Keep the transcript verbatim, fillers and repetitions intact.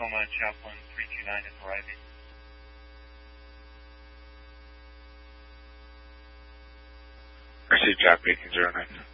Tacoma, Chaplain three two nine is arriving. Received, Jack, Bacon zero nine.